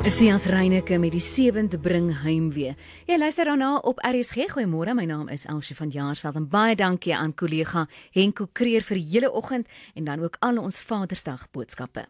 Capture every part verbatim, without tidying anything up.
Sians Reineke met die sewend bring heimwee. Jy luister daarna op R S G. Goeiemôre, my naam is Elsje van Jaarsveld en baie dankie aan kollega Henko Kreer vir die hele oggend en dan ook al ons Vadersdag boodskappe.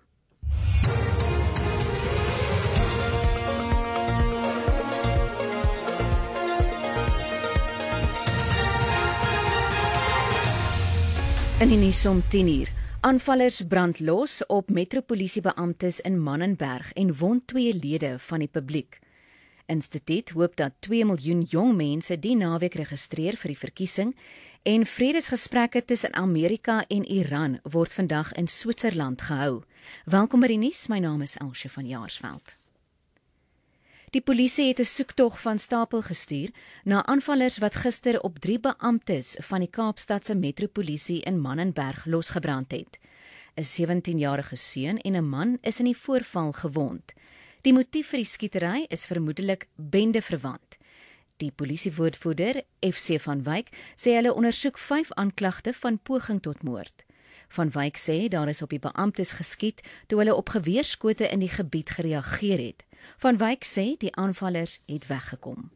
In die nuus om tien uur. Aanvallers brand los op metropolisiebeamptes in Mannenberg en wond twee lede van die publiek. Instituut hoop dat twee miljoen jong mense die naweek registreer vir die verkiesing en vredesgesprekke tussen Amerika en Iran word vandag in Switserland gehou. Welkom by die nuus, my naam is Elsje van Jaarsveld. Die polisie het 'n soektog van stapel gestuur na aanvallers wat gister op drie beamptes van die Kaapstadse metropolisie in Mannenberg losgebrand het. 'n sewentienjarige seun en 'n man is in die voorval gewond. Die motief vir die skietery is vermoedelik bendeverwant. Die polisiewoordvoerder, F C van Wyk, sê hulle ondersoek vyf aanklagte van poging tot moord. Van Wyk sê daar is op die beamptes geskiet toe hulle op geweerskote in die gebied gereageer het. Van Wyk sê die aanvallers het weggekom.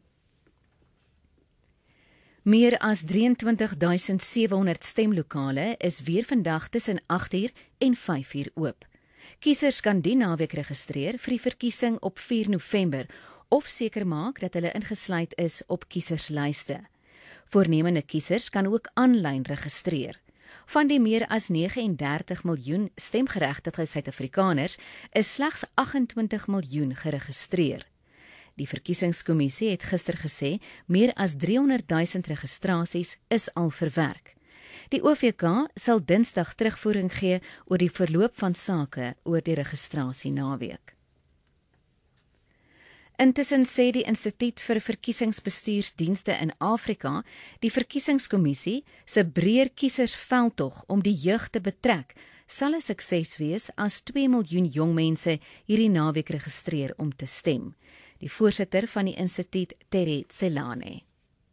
Meer as drieëntwintig duisend sewehonderd stemlokale is weer vandag tussen agt uur en vyf uur oop. Kiesers kan die naweek registreer vir die verkiesing op vier November of seker maak dat hulle ingesluit is op kieserslyste. Voornemende kiesers kan ook aanlyn registreer. Van die meer as negenendertig miljoen stemgeregtigde Suid-Afrikaners is slegs agt-en-twintig miljoen geregistreer. Die verkiesingskommissie het gister gesê meer as driehonderd duisend registrasies is al verwerk. Die O V K sal Dinsdag terugvoering gee oor die verloop van sake oor die registrasie naweek. Intussen sê die Instituut vir Verkiesingsbestuursdienste in Afrika die verkiesingskommissie se breër kiesersveldtog om die jeug te betrek sal 'n sukses wees as twee miljoen jong mense hierdie naweek registreer om te stem. Die voorsitter van die instituut, Terry Tselane.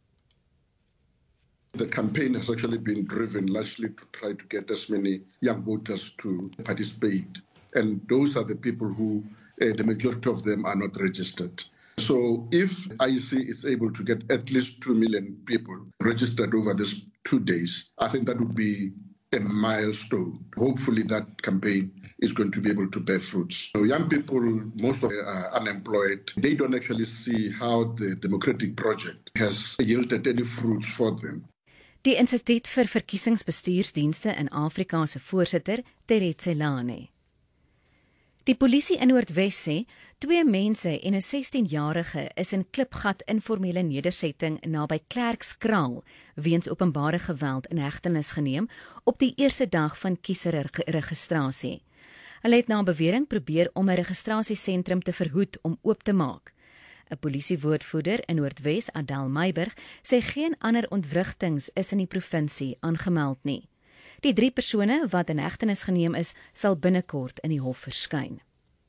The campaign has actually been driven largely to try to get as many young voters to participate, and those are the people who Uh, the majority of them are not registered. So if I C is able to get at least two million people registered over these two days, I think that would be a milestone. Hopefully that campaign is going to be able to bear fruits. So young people, most of them are unemployed. They don't actually see how the democratic project has yielded any fruits for them. Die Instituut vir Verkiesingsbestuursdienste in Afrika se voorsitter, Terry Tselane. Die polisie in Noordwes sê, twee mense en 'n sestienjarige is in Klipgat informele nedersetting naby Klerkskraal weens openbare geweld in hegtenis geneem op die eerste dag van kieserregistrasie. Hulle het na bewering probeer om 'n registrasiesentrum te verhoed om oop te maak. 'n Polisiewoordvoerder in Noordwes, Adel Meiburg, sê geen ander ontwrigtings is in die provinsie aangemeld nie. Die drie persone wat in hegtenis geneem is, sal binnekort in die hof verskyn.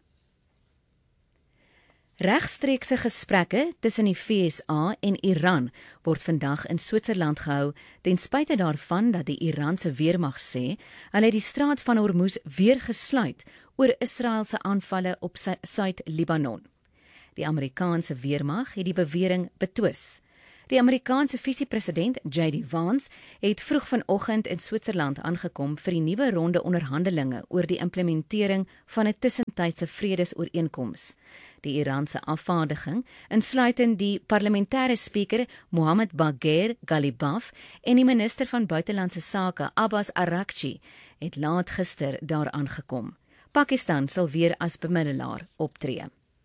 Regstreekse gesprekke tussen die V S A en Iran word vandag in Switserland gehou, ten spyte daarvan dat die Iranse weermag sê, hulle het die straat van Hormuz weer gesluit oor Israeliese aanvalle op Suid-Libanon. Die Amerikaanse weermag het die bewering betwis. Die Amerikaanse visiepresident J D Vance het vroeg vanoggend in Switserland aangekom vir die nuwe ronde onderhandelinge oor die implementering van 'n tussentydse vredesooreenkoms. Die Iranse afvaardiging, insluitend die parlementêre spreker Mohammad Bagher Ghalibaf en die minister van buitelandse sake Abbas Araghchi, het laat gister daar aangekom. Pakistan sal weer as bemiddelaar optree.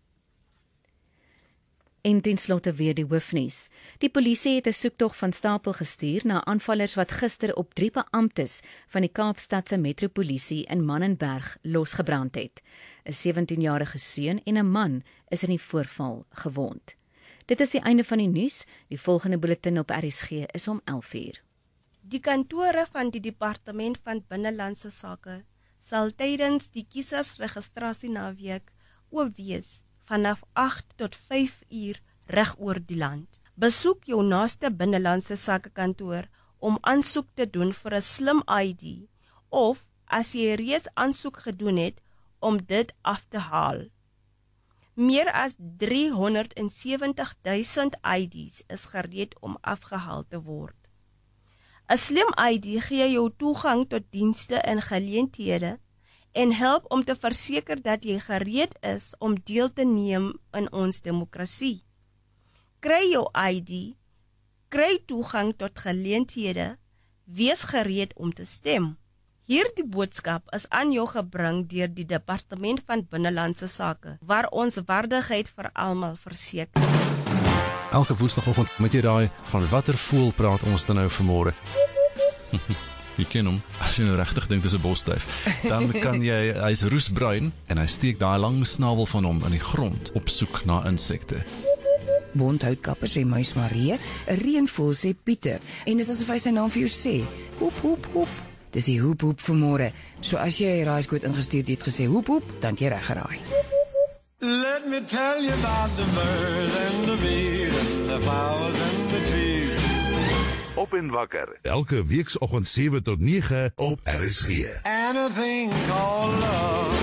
En ten slotte weer die hoofnuus. Die polisie het 'n soektog van stapel gestuur na aanvallers wat gister op drie beamptes van die Kaapstadse metropolisie in Mannenberg losgebrand het. 'n sewentienjarige seun en 'n man is in die voorval gewond. Dit is die einde van die nuus. Die volgende bulletin op R S G is om elf uur. Die kantore van die Departement van Binnelandse Sake sal tydens die kiesersregistrasie naweek oop wees vanaf agt tot vyf uur reg oor die land. Besoek jou naaste binnelandse sake kantoor om aansoek te doen vir 'n slim I D of as jy reeds aansoek gedoen het om dit af te haal. Meer as driehonderdsewentig-duisend I Ds is gereed om afgehaal te word. 'n Slim I D gee jou toegang tot dienste en geleenthede en help om te verseker dat jy gereed is om deel te neem in ons demokrasie. Kry jou I D, kry toegang tot geleenthede, wees gereed om te stem. Hierdie boodskap is aan jou gebring deur die Departement van Binnelandse Sake, waar ons waardigheid vir almal verseker. Elke woensdagoggend moet jy raai van watter voël praat ons dan nou vanmôre. Jy ken hom, as jy nou regtig dink dis 'n bosduif, dan kan jy, hy's roesbruin en hy steek daai lang snabel van hom in die grond op soek na insekte. Bondhoutkapper sê muis Marie, 'n reënvoël sê Pieter, en dis asof hy sy naam vir jou sê. Hoep hoep hoep. Dis die hoep hoep vanmôre. So as jy raaiskoot ingestuur het gesê hoep hoep, dan het jy reg geraai. Let me tell you about the birds and the bees and the flowers and the trees. Op en wakker. Elke weekoggend sewe tot nege op R S G. And a thing called love.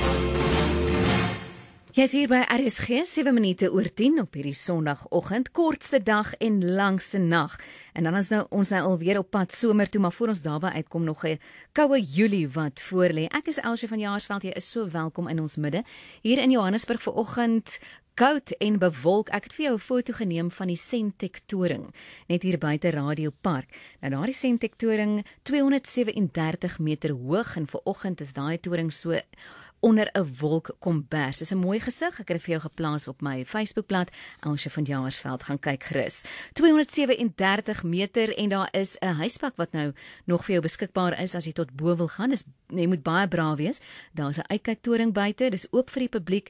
Jy is hier by R S G, sewe minute oor tien op hierdie Sondagoggend, kortste dag en langste nag. En dan is nou ons nou alweer op pad somer toe, maar voor ons daarby uitkom nog 'n koue Julie wat voorlê. Ek is Elsje van Jaarsveld, jy is so welkom in ons midde. Hier in Johannesburg vanoggend koud en bewolk. Ek het vir jou 'n foto geneem van die Sentek-toring, net hier buite Radio Park. Nou daardie Sentek-toring, tweehonderdsewendertig meter hoog, en vanoggend is daai toring so onder 'n wolkkombers. Dis 'n mooi gesig. Ek het dit vir jou geplaas op my Facebookblad, Elsje van Jaarsveld, gaan kyk gerus. tweehonderdsewendertig meter, en daar is 'n huispak wat nou nog vir jou beskikbaar is as jy tot bo wil gaan. Dis, jy moet baie braaf wees. Daar's 'n uitkyktoring buite, dis oop vir die publiek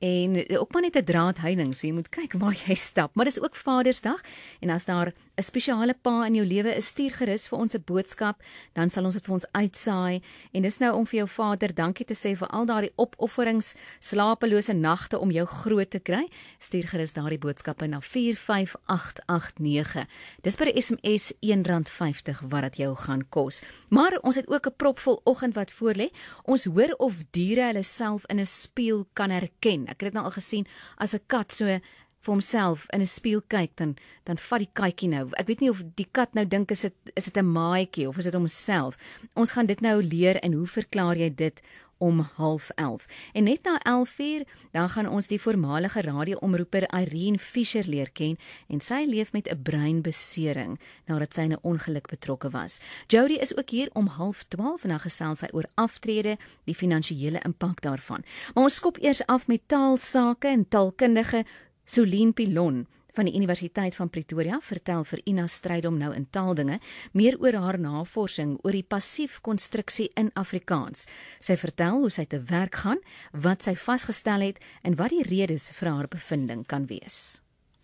en ook maar net 'n draadheining, so jy moet kyk waar jy stap. Maar dis ook Vadersdag, en as daar 'n spesiale pa in jou lewe is, stuur gerus vir ons 'n boodskap, dan sal ons dit vir ons uitsaai. En dis nou om vir jou vader dankie te sê vir al daardie opofferings, slapelose nagte om jou groot te kry. Stuur gerus daardie boodskappe na vier vyf agt agt nege. Dis per S M S een rand vyftig wat dit jou gaan kos. Maar ons het ook 'n propvol oggend wat voorlê. Ons hoor of diere hulle self in 'n spieël kan herken. Ek het dit nou al gesien, as 'n kat so vir homself in 'n spieël kyk, dan dan vat die katjie nou. Ek weet nie of die kat nou dink is dit is dit 'n maatjie of is dit homself. Ons gaan dit nou leer, en hoe verklaar jy dit om half elf. En net na elf uur, dan gaan ons die voormalige radioomroeper Irene Fisher leer ken, en sy leef met 'n breinbesering nadat sy in 'n ongeluk betrokke was. Jody is ook hier om half twaalf, en dan gesels sy oor aftrede, die finansiële impak daarvan. Maar ons skop eers af met taalsake en taalkundige Celine Pilon van die Universiteit van Pretoria vertel vir Ina Strydom nou in taaldinge meer oor haar navorsing oor die passiefkonstruksie in Afrikaans. Sy vertel hoe sy te werk gaan, wat sy vasgestel het en wat die redes vir haar bevinding kan wees.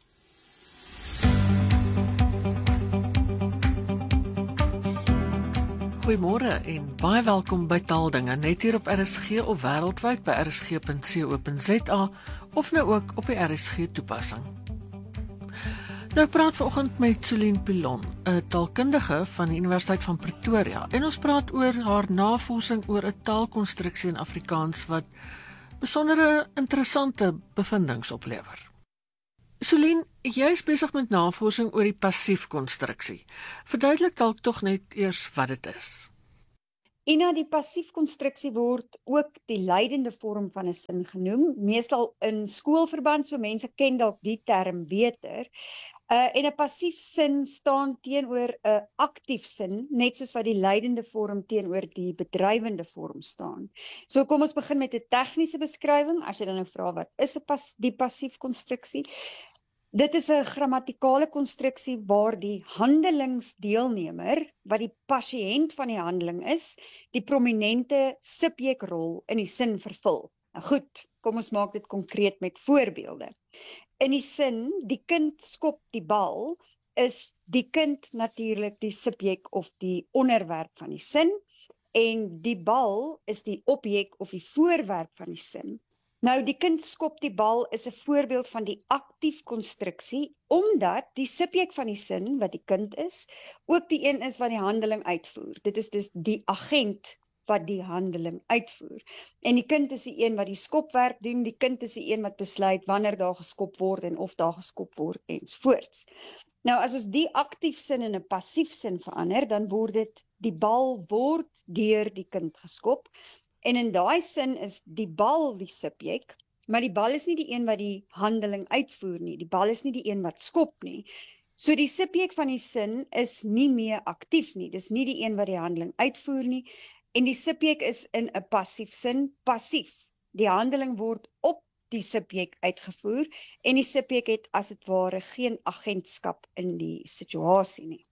Goeiemôre en baie welkom by Taaldinge, net hier op R S G of wêreldwyd by r s g punt co punt z a of nou ook op die R S G toepassing. Nou, ek praat vanoggend met Celine Pilon, 'n taalkundige van die Universiteit van Pretoria, en ons praat oor haar navorsing oor 'n taalkonstruksie in Afrikaans wat besondere interessante bevindinge oplewer. Celine, jy is besig met navorsing oor die passiefkonstruksie. Verduidelik dalk tog net eers wat dit is. Ina, die passiefkonstruksie word ook die leidende vorm van 'n sin genoem, meestal in skoolverband, so mense ken dalk die term beter. Uh, en 'n passief sin staan teenoor 'n aktief sin, net soos wat die leidende vorm teenoor die bedrywende vorm staan. So kom ons begin met 'n tegniese beskrywing, as jy dan nou vra wat is 'n pas, die passiefkonstruksie? Dit is 'n grammatikale konstruksie waar die handelingsdeelnemer, wat die pasiënt van die handeling is, die prominente subjekrol in die sin vervul. Nou goed, kom ons maak dit konkreet met voorbeelde. In die sin, die kind skop die bal, is die kind natuurlik die subjek of die onderwerp van die sin, en die bal is die objek of die voorwerp van die sin. Nou, die kind skop die bal is 'n voorbeeld van die aktief konstruksie, omdat die subjek van die sin, wat die kind is, ook die een is wat die handeling uitvoer. Dit is dus die agent wat die handeling uitvoer. En die kind is die een wat die skopwerk doen, die kind is die een wat besluit wanneer daar geskop word en of daar geskop word ensovoorts. Nou as ons die aktief sin in 'n passief sin verander, dan word dit die bal word deur die kind geskop. En in daai sin is die bal die subjek, maar die bal is nie die een wat die handeling uitvoer nie. Die bal is nie die een wat skop nie. So die subjek van die sin is nie meer aktief nie. Dis nie die een wat die handeling uitvoer nie. En die subjek is in 'n passief sin passief. Die handeling word op die subjek uitgevoer en die subjek het as dit ware geen agentskap in die situasie nie.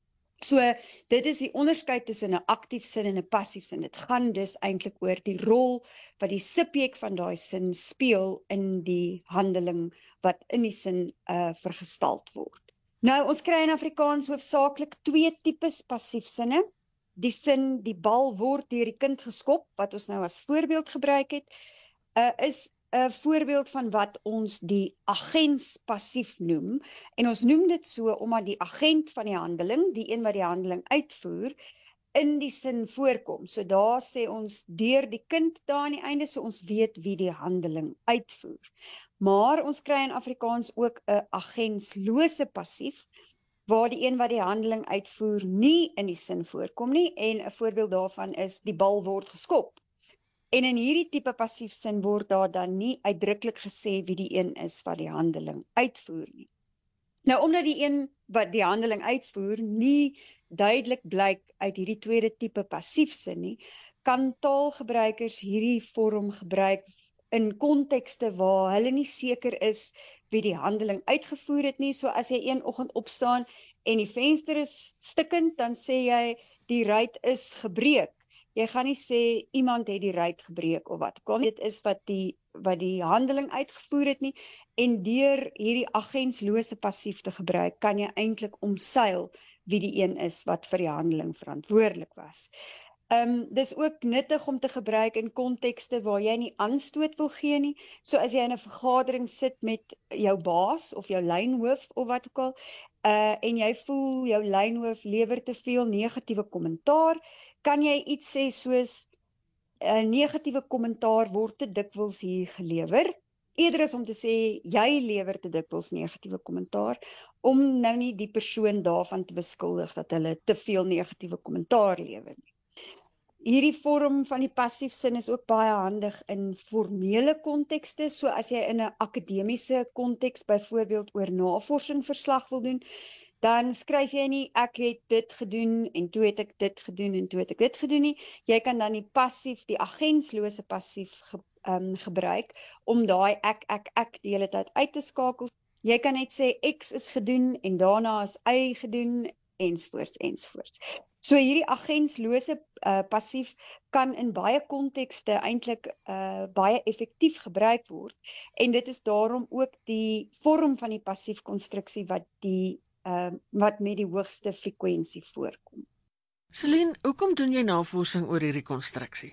So dit is die onderskeid tussen 'n aktief sin en 'n passief sin. Dit gaan dus eintlik oor die rol wat die subjek van daai sin speel in die handeling wat in die sin uh, vergestald word. Nou ons kry in Afrikaans hoofsaaklik twee tipes passief sinne. Die sin die bal word deur die kind geskop wat ons nou as voorbeeld gebruik het, uh, is 'n voorbeeld van wat ons die agents passief noem, en ons noem dit so omdat die agent van die handeling, die een wat die handeling uitvoer, in die sin voorkom. So daar sê ons deur die kind daar aan die einde, so ons weet wie die handeling uitvoer. Maar ons kry in Afrikaans ook 'n agentslose passief, waar die een wat die handeling uitvoer nie in die sin voorkom nie, en 'n voorbeeld daarvan is die bal word geskop. En in hierdie tipe passief sin word daar dan nie uitdruklik gesê wie die een is wat die handeling uitvoer nie. Nou, omdat die een wat die handeling uitvoer nie duidelik blyk uit hierdie tweede tipe passief sin nie, kan taalgebruikers hierdie vorm gebruik in kontekste waar hulle nie seker is wie die handeling uitgevoer het nie. So as jy een oggend opstaan en die venster is stikkend, dan sê jy die ruit is gebreek. Jy gaan nie sê iemand het die ruit gebreek of wat. Kom, dit is wat die wat die handeling uitgevoer het nie, en deur hierdie agentslose passief te gebruik, kan jy eintlik omseil wie die een is wat vir die handeling verantwoordelik was. Um, dis ook nuttig om te gebruik in kontekste waar jy nie aanstoot wil gee nie. So as jy in 'n vergadering sit met jou baas of jou lynhoof of wat ook al, uh, en jy voel jou lynhoof lewer te veel negatiewe kommentaar, kan jy iets sê soos 'n uh, negatiewe kommentaar word te dikwels hier gelewer, eerder as om te sê jy lewer te dikwels negatiewe kommentaar, om nou nie die persoon daarvan te beskuldig dat hulle te veel negatiewe kommentaar lewer nie. Hierdie vorm van die passief sin is ook baie handig in formele kontekste, so as jy in 'n akademiese konteks byvoorbeeld oor navorsing verslag wil doen, dan skryf jy nie ek het dit gedoen en toe het ek dit gedoen en toe het ek dit gedoen nie. Jy kan dan die passief, die agentslose passief ge, um, gebruik om daai ek ek ek die hele tyd uit te skakel. Jy kan net sê X is gedoen en daarna is Y gedoen ensovoorts ensovoorts. So hierdie agentslose uh, passief kan in baie kontekste eintlik uh, baie effektief gebruik word, en dit is daarom ook die vorm van die passiefkonstruksie wat die uh, wat met die hoogste frekwensie voorkom. Celine, hoekom doen jy navorsing oor hierdie konstruksie?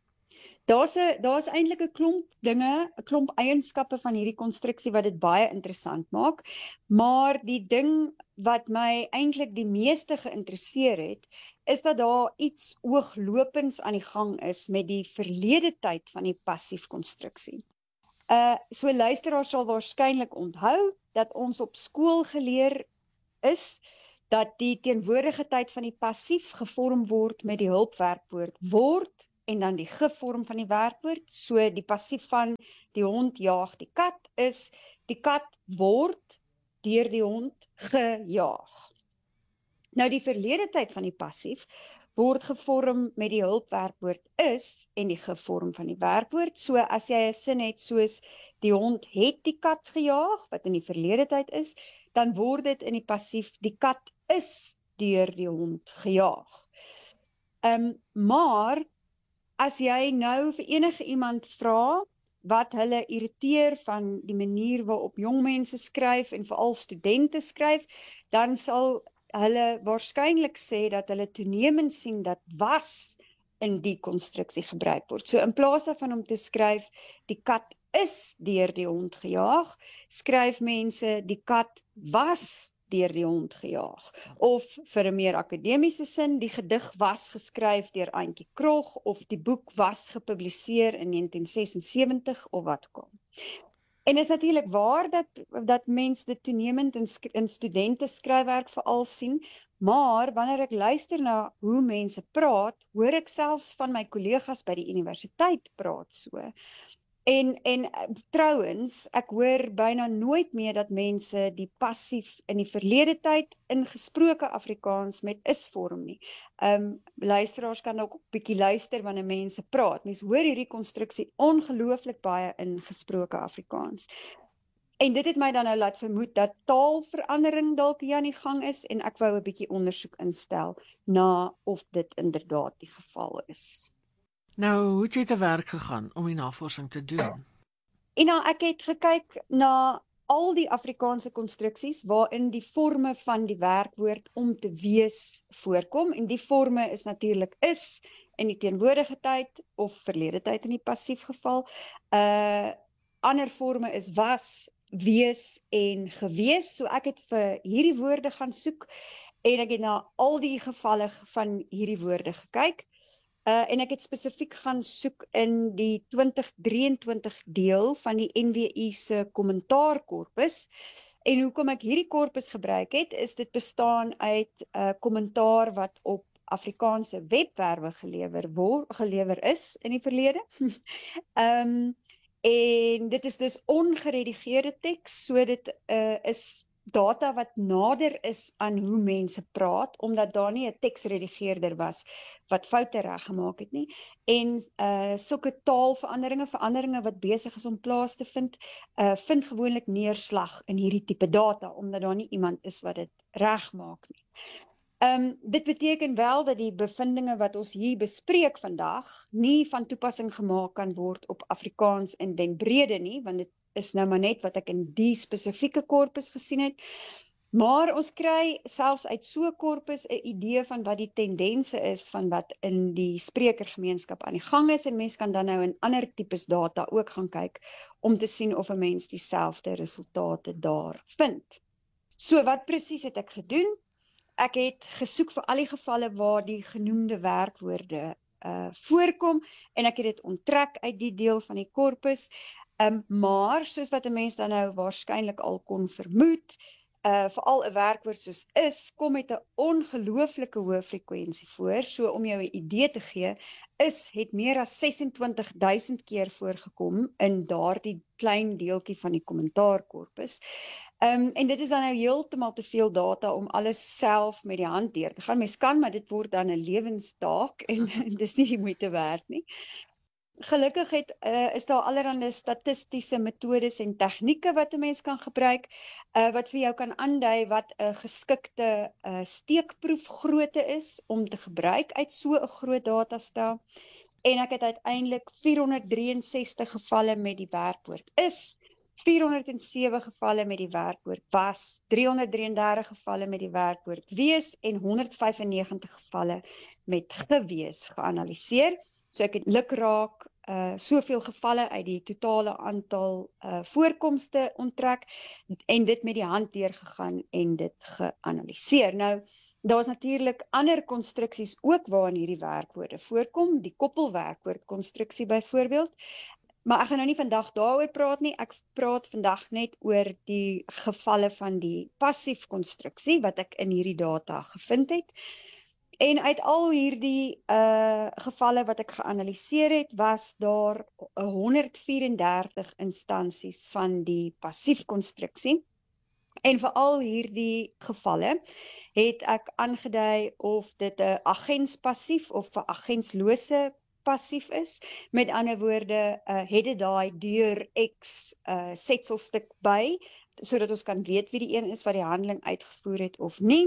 Daar's 'n daar's eintlik 'n klomp dinge, 'n klomp eienskappe van hierdie konstruksie wat dit baie interessant maak, maar die ding wat my eintlik die meeste geïnteresseer het, is dat daar iets ooglopends aan die gang is met die verlede tyd van die passiefkonstruksie. Uh, so luisteraars sal waarskynlik onthou dat ons op skool geleer is dat die teenwoordige tyd van die passief gevorm word met die hulpwerkwoord word, en dan die gevorm van die werkwoord. So die passief van die hond jaag die kat is die kat word deur die hond gejaag. Nou die verlede tyd van die passief word gevorm met die hulpwerkwoord is en die gevorm van die werkwoord. So as jy 'n sin het soos die hond het die kat gejaag, wat in die verlede tyd is, dan word dit in die passief die kat is deur die hond gejaag. Um, maar as jy nou vir enige iemand vra wat hulle irriteer van die manier waarop jong mense skryf en veral studente skryf, dan sal hulle waarskynlik sê dat hulle toenemend sien dat was in die konstruksie gebruik word. So in plaas daarvan om te skryf die kat is deur die hond gejaag, skryf mense die kat was deur die hond gejaag. Of vir 'n meer akademiese sin, die gedig was geskryf deur Auntie Krog of die boek was gepubliseer in negentien sesensewentig of wat ook al. En is natuurlik waar dat dat mense dit toenemend in, in studente skryfwerk veral sien, maar wanneer ek luister na hoe mense praat, hoor ek selfs van my kollegas by die universiteit praat so. En en trouwens, ek hoor byna nooit meer dat mense die passief in die verlede tyd in gesproke Afrikaans met is vorm nie. Um, luisteraars kan ook 'n bietjie luister wanneer mense praat. Mense hoor hierdie konstruksie ongelooflik baie in gesproke Afrikaans. En dit het my dan nou laat vermoed dat taalverandering dalk hier aan die gang is en ek wou 'n bietjie ondersoek instel na of dit inderdaad die geval is. Nou, hoe het jy te werk gegaan om die navorsing te doen? En nou, ek het gekyk na al die Afrikaanse konstruksies waarin die forme van die werkwoord om te wees voorkom, en die forme is natuurlik is in die teenwoordige tyd of verlede tyd in die passief geval. Uh, ander forme is was, wees en gewees, so ek het vir hierdie woorde gaan soek en ek het na al die gevalle van hierdie woorde gekyk. Uh, en ek het spesifiek gaan soek in die twintig drieëntwintig deel van die N W I se kommentaarkorpus. En hoekom ek hierdie korpus gebruik het, is dit bestaan uit 'n uh, kommentaar wat op Afrikaanse webwerwe gelewer word, gelewer is in die verlede. um, en dit is dus ongeredigeerde teks, so dit uh, is data wat nader is aan hoe mense praat, omdat daar nie 'n teksredigeerder was wat foute reggemaak het nie. En uh, sulke taalveranderinge, veranderinge wat besig is om plaas te vind, uh, vind gewoonlik neerslag in hierdie tipe data, omdat daar nie iemand is wat dit regmaak nie. Um, dit beteken wel dat die bevindinge wat ons hier bespreek vandag nie van toepassing gemaak kan word op Afrikaans in den brede nie, want dit is nou maar net wat ek in die spesifieke korpus gesien het. Maar ons kry selfs uit so 'n korpus 'n idee van wat die tendense is van wat in die sprekergemeenskap aan die gang is, en mens kan dan nou in ander tipes data ook gaan kyk om te sien of 'n mens dieselfde resultate daar vind. So wat presies het ek gedoen? Ek het gesoek vir al die gevalle waar die genoemde werkwoorde uh, voorkom en ek het dit onttrek uit die deel van die korpus. Um, maar, soos wat 'n mens dan nou waarskynlik al kon vermoed, uh, veral 'n werkwoord soos is, kom met 'n ongelooflike hoë frekwensie voor. So om jou 'n idee te gee, is het meer as ses en twintig duisend keer voorgekom in daardie klein deeltjie van die kommentaarkorpus. Um, en dit is dan nou heeltemal te veel data om alles self met die hand deur te gaan. Mens kan, maar dit word dan 'n lewenstaak en, en dis nie die moeite werd nie. Gelukkig het, uh, is daar allerlei statistiese metodes en tegnieke wat 'n mens kan gebruik, uh, wat vir jou kan aandui wat 'n geskikte uh, steekproefgrootte is om te gebruik uit so 'n groot datastel. En ek het uiteindelik vierhonderddrieënsestig gevalle met die werkwoord is, vierhonderdsewe gevalle met die werkwoord was, driehonderddrieëndertig gevalle met die werkwoord wees en honderdvyfennegentig gevalle met gewees geanalyseer. So ek het lukraak uh, soveel gevalle uit die totale aantal uh, voorkomste onttrek en dit met die hand deurgegaan en dit geanalyseer. Nou, daar is natuurlik ander konstruksies ook waarin hierdie werkwoorde voorkom, die koppelwerkwoordkonstruksie byvoorbeeld. Maar ek gaan nou nie vandag daaroor praat nie, ek praat vandag net oor die gevalle van die passief konstruksie wat ek in hierdie data gevind het. En uit al hierdie uh, gevalle wat ek geanalyseer het, was daar honderdvierendertig instansies van die passief konstruksie. En vir al hierdie gevalle het ek aangedui of dit 'n agentspassief of 'n agentslose passief is. Met ander woorde, uh, het dit daai deur X uh, setselstuk by, sodat ons kan weet wie die een is wat die handeling uitgevoer het of nie.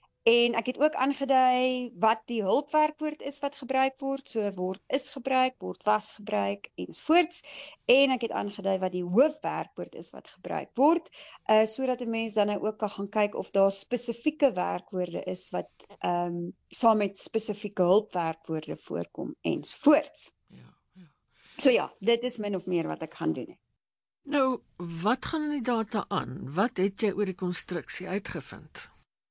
En ek het ook aangedui wat die hulpwerkwoord is wat gebruik word, so word is gebruik, word was gebruik, ensovoorts. En ek het aangedui wat die hoofwerkwoord is wat gebruik word, uh, sodat 'n mens dan nou ook kan gaan kyk of daar spesifieke werkwoorde is wat um, saam met spesifieke hulpwerkwoorde voorkom, ensovoorts. Ja, ja. So ja, dit is min of meer wat ek gaan doen. Nou, wat gaan in die data aan? Wat het jy oor die konstruksie uitgevind?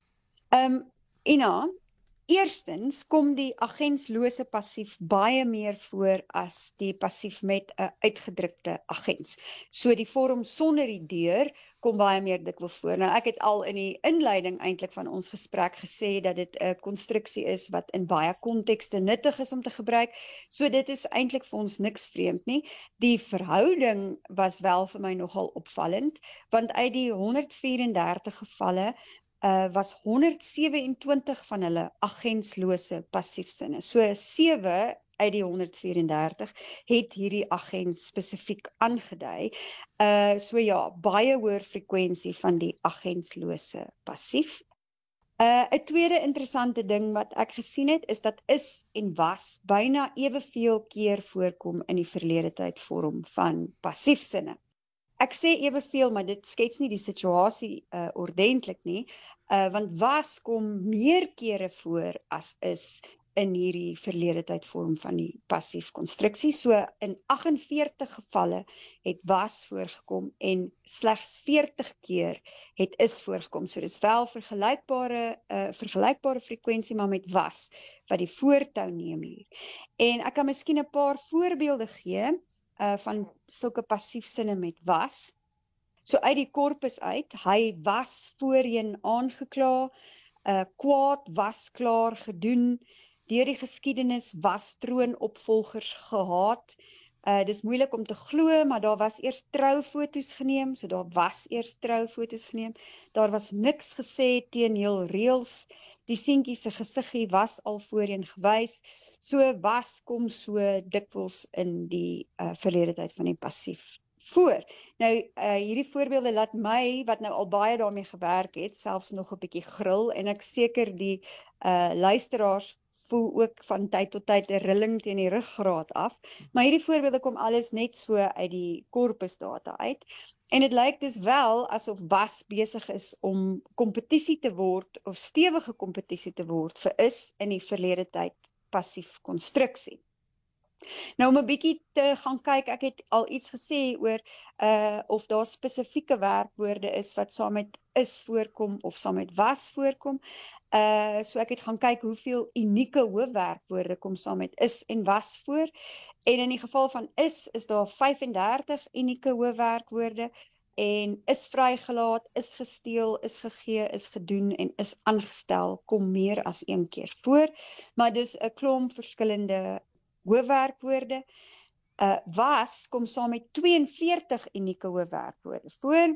Ehm um, Ina, eerstens kom die agentslose passief baie meer voor as die passief met 'n uitgedrukte agens. So die vorm sonder die deur kom baie meer dikwels voor. Nou ek het al in die inleiding eintlik van ons gesprek gesê dat dit 'n konstruksie is wat in baie kontekste nuttig is om te gebruik. So dit is eintlik vir ons niks vreemd nie. Die verhouding was wel vir my nogal opvallend, want uit die honderd vyf en dertig gevalle Uh, was honderd sewe en twintig van hulle agentslose passiefsinne. So sewe uit die honderd vyf en dertig het hierdie agent spesifiek aangedui. Uh, so ja, baie hoër frekwensie van die agentslose passief. 'n uh, tweede interessante ding wat ek gesien het, is dat is en was byna eweveel keer voorkom in die verlede tyd vorm van passiefsinne. Ek sê eweveel, maar dit skets nie die situasie uh, ordentlik nie, uh, want was kom meer kere voor as is in hierdie verlede tyd vorm van die passief konstruksie. So in agt en veertig gevalle het was voorgekom en slegs veertig keer het is voorgekom. So dis wel vergelykbare uh, vergelykbare frekwensie, maar met was wat die voortou neem hier. En ek kan miskien 'n paar voorbeelde gee Uh, van sulke passiefsinne met was. So uit die korpus uit, hy was voorheen aangekla, uh, kwaad was klaar gedoen, deur die geskiedenis was troonopvolgers gehaat. Uh, dis moeilik om te glo, maar daar was eers troufoto's geneem, so daar was eers troufoto's geneem. Daar was niks gesê teen heel reëls. Die seentjie se gesiggie was al voorheen gewys, so was kom so dikwels in die uh, verlede tyd van die passief voor. Nou, uh, hierdie voorbeelde laat my, wat nou al baie daarmee gewerk het, selfs nog 'n bietjie gril, en ek seker die uh, luisteraars voel ook van tyd tot tyd 'n rilling teen die ruggraat af, maar hierdie voorbeelde kom alles net so uit die korpusdata uit. En dit lyk dus wel asof was besig is om kompetisie te word, of stewige kompetisie te word vir is in die verlede tyd passief konstruksie. Nou om 'n bietjie te gaan kyk, ek het al iets gesê oor uh, of daar spesifieke werkwoorde is wat saam met is voorkom of saam met was voorkom. Uh, so ek het gaan kyk hoeveel unieke hoofwerkwoorde kom saam met is en was voor. En in die geval van is, is daar vyf en dertig unieke hoofwerkwoorde, en is vrygelaat, is gesteel, is gegee, is gedoen en is aangestel kom meer as een keer voor, maar dus 'n klomp verskillende hoofwerkwoorde. Uh, was kom saam met twee en veertig unieke hoofwerkwoorde voor.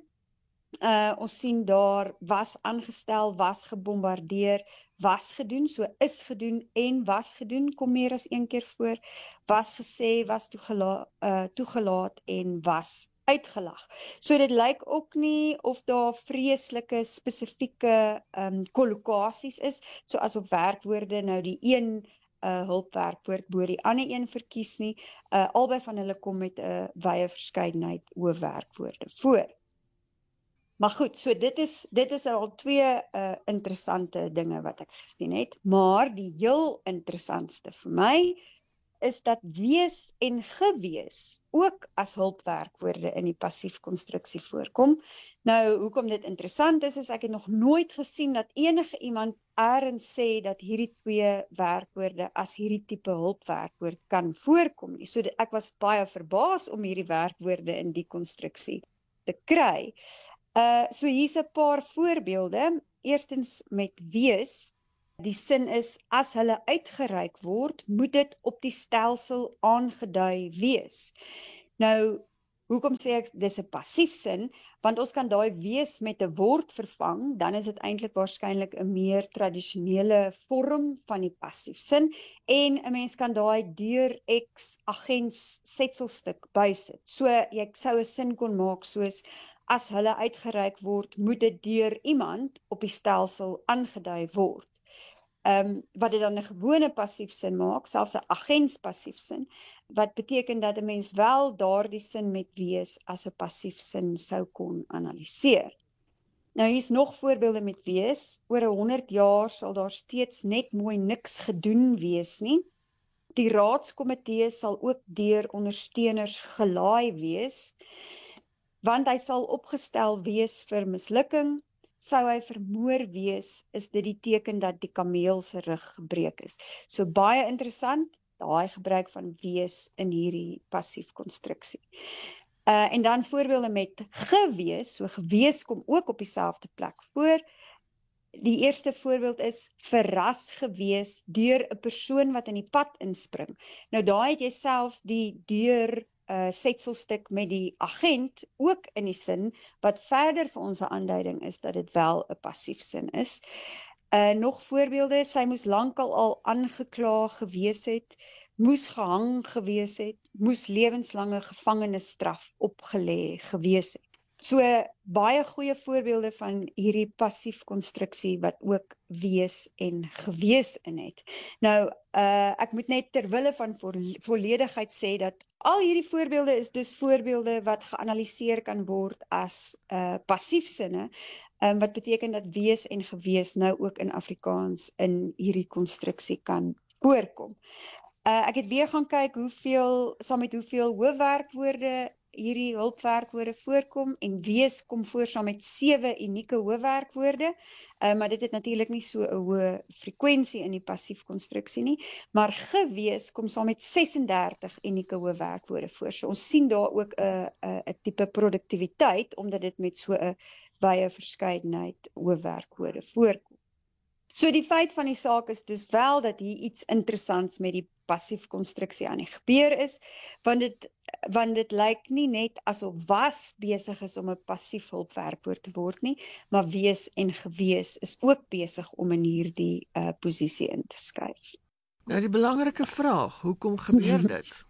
Uh, ons sien daar was aangestel, was gebombardeer, was gedoen, so is gedoen en was gedoen kom meer as een keer voor, was gesê, was toegela uh, toegelaat en was uitgelag. So dit lyk ook nie of daar vreeslike spesifieke um, kollokasies is, so as op werkwoorde nou die een uh, hulpwerkwoord bo die ander een verkies nie, uh, albei van hulle kom met 'n uh, wye verskeidenheid hoofwerkwoorde voor. Maar goed, so dit is, dit is al twee uh, interessante dinge wat ek gesien het, maar die heel interessantste vir my is dat wees en gewees ook as hulpwerkwoorde in die passief konstruksie voorkom. Nou, hoekom dit interessant is, is ek het nog nooit gesien dat enige iemand eers sê dat hierdie twee werkwoorde as hierdie tipe hulpwerkwoord kan voorkom nie. So ek was baie verbaas om hierdie werkwoorde in die konstruksie te kry. Uh, so hier's 'n paar voorbeelde. Eerstens met wees. Die sin is, as hulle uitgereik word, moet dit op die stelsel aangedui wees. Nou, hoekom sê ek dis 'n passiefsin? Want ons kan daai wees met 'n word vervang, dan is dit eintlik waarskynlik 'n meer tradisionele vorm van die passiefsin, en 'n mens kan daai deur X agents setselstuk bysit. So jy sou 'n sin kon maak soos, as hulle uitgereik word, moet dit deur iemand op die stelsel aangedui word. Um, wat dit dan 'n gewone passiefsin maak, selfs 'n agentspassiefsin, wat beteken dat 'n mens wel daardie sin met wees as 'n passiefsin sou kon analiseer. Nou hier's nog voorbeelde met wees. Oor honderd jaar sal daar steeds net mooi niks gedoen wees nie. Die raadskomitee sal ook deur ondersteuners gelaai wees. want hy sal opgestel wees vir mislukking. Sou hy vermoor wees, is dit die teken dat die kameel se rug gebreek is. So baie interessant, daai gebruik van wees in hierdie passiefkonstruksie. Uh, en dan voorbeelde met gewees, so gewees kom ook op dieselfde plek voor. Die eerste voorbeeld is verras gewees deur 'n persoon wat in die pad inspring. Nou daai het jy selfs die deur uh, setselstuk met die agent ook in die sin, wat verder vir ons 'n aanduiding is dat dit wel 'n passiefsin is. Uh, nog voorbeelde, sy moes lankal al aangekla gewees het, moes gehang gewees het, moes lewenslange gevangenisstraf opgelê gewees het. So baie goeie voorbeelde van hierdie passiefkonstruksie wat ook wees en gewees in het. Nou, uh, ek moet net ter wille van vo volledigheid sê dat al hierdie voorbeelde is dus voorbeelde wat geanalyseer kan word as uh, passiefsinne, um, wat beteken dat wees en gewees nou ook in Afrikaans in hierdie konstruksie kan voorkom. Uh, ek het weer gaan kyk hoeveel, saam met hoeveel hoofwerkwoorde hierdie hulpwerkwoorde voorkom, en wees kom voor saam met sewe unieke hoofwerkwoorde, uh, maar dit het natuurlik nie so 'n hoë frekwensie in die passiefkonstruksie nie, maar gewees kom saam met ses en dertig unieke hoofwerkwoorde voor. So ons sien daar ook 'n 'n 'n tipe produktiwiteit, omdat dit met so 'n wye verskeidenheid hoofwerkwoorde voorkom. So die feit van die saak is dus wel dat hier iets interessants met die passiefkonstruksie aan die gebeur is, want dit want dit lyk nie net asof was besig is om 'n passief hulpwerkwoord te word nie, maar wees en gewees is ook besig om in hierdie uh, posisie in te skuif. Nou die belangrike vraag, hoekom gebeur dit?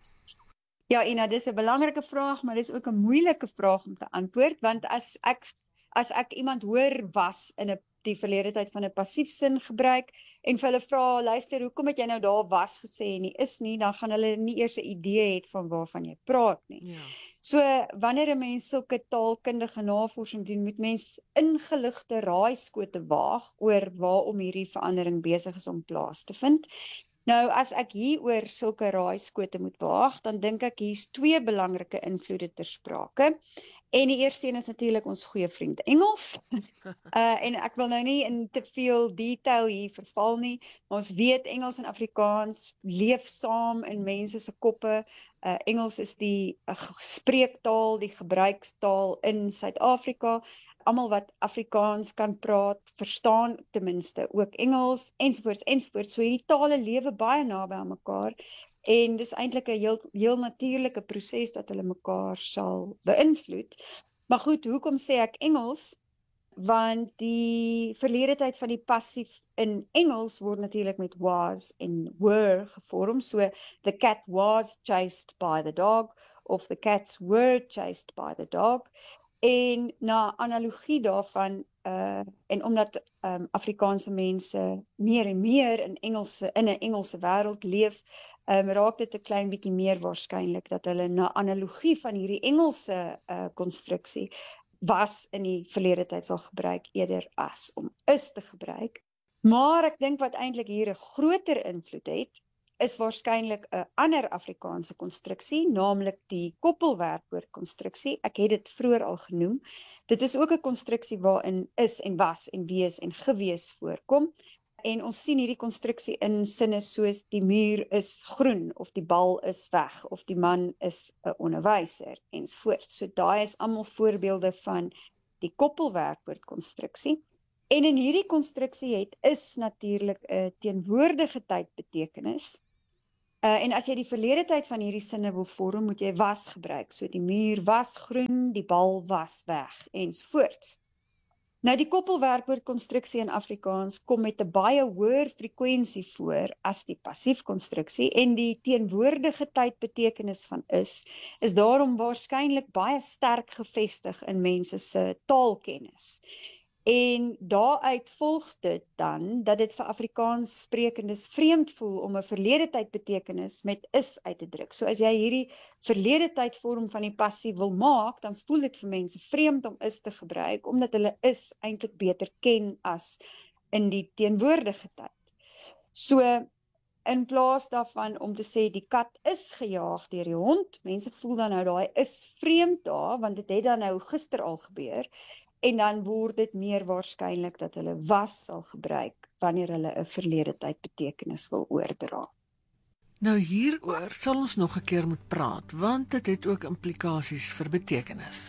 Ja, Ina, dis 'n belangrike vraag, maar dis ook 'n moeilike vraag om te antwoord, want as ek as ek iemand hoor was in 'n die verlede tyd van 'n passiefsin gebruik en vir hulle vra, luister, hoekom het jy nou daar was gesê en nie is nie, dan gaan hulle nie eers 'n idee het van waarvan jy praat nie. Ja. So, wanneer 'n mens sulke taalkundige navorsing doen, moet mens ingeligte raaiskote waag oor waarom hierdie verandering besig is om plaas te vind. Nou, as ek hier oor sulke raaiskote moet waag, dan dink ek hier's twee belangrike invloede ter sprake. En die eerste een is natuurlik ons goeie vriend Engels. uh, en ek wil nou nie in te veel detail hier verval nie, maar ons weet Engels en Afrikaans leef saam in mense se koppe. Uh, Engels is die uh, spreektaal, die gebruikstaal in Suid-Afrika. Almal wat Afrikaans kan praat, verstaan ten minste ook Engels, ensovoorts, ensovoorts. So hierdie tale lewe baie naby aan mekaar. En dis eintlik 'n heel, heel natuurlike proses dat hulle mekaar sal beïnvloed. Maar goed, hoekom sê ek Engels? Want die verlede tyd van die passief in Engels word natuurlik met was en were gevorm. So, the cat was chased by the dog, of the cats were chased by the dog. En na analogie daarvan, uh, en omdat um, Afrikaanse mense meer en meer in Engelse, in 'n Engelse wêreld leef, um, raak dit 'n klein bietjie meer waarskynlik dat hulle na analogie van hierdie Engelse uh, konstruksie was in die verlede tyd sal gebruik eerder as om is te gebruik. Maar ek dink wat eintlik hier 'n groter invloed het, is waarskynlik 'n ander Afrikaanse konstruksie, naamlik die koppelwerkwoordkonstruksie. Ek het dit vroeër al genoem. Dit is ook 'n konstruksie waarin is en was en wees en gewees voorkom. En ons sien hierdie konstruksie in sinne soos die muur is groen, of die bal is weg, of die man is 'n onderwyser, ensovoorts. So daai is almal voorbeelde van die koppelwerkwoordkonstruksie. En in hierdie konstruksie het is natuurlik 'n teenwoordige tyd betekenis. Uh, en as jy die verlede tyd van hierdie sinne wil vorm, moet jy was gebruik. So die muur was groen, die bal was weg, ensovoorts. Nou die koppelwerkwoordkonstruksie in Afrikaans kom met 'n baie hoër frekwensie voor as die passiefkonstruksie, en die teenwoordige tyd betekenis van is, is daarom waarskynlik baie sterk gevestig in mense se taalkennis. En daaruit volg dit dan dat dit vir Afrikaans sprekendes vreemd voel om 'n verlede tyd betekenis met is uit te druk. So as jy hierdie verlede tyd vorm van die passief wil maak, dan voel dit vir mense vreemd om is te gebruik, omdat hulle is eintlik beter ken as in die teenwoordige tyd. So in plaas daarvan om te sê die kat is gejaag deur die hond. Mense voel dan nou daai is vreemd daar, want dit het dan nou gister al gebeur. En dan word dit meer waarskynlik dat hulle was sal gebruik wanneer hulle 'n verlede tyd betekenis wil oordra. Nou hieroor sal ons nog 'n keer moet praat, want dit het ook implikasies vir betekenis.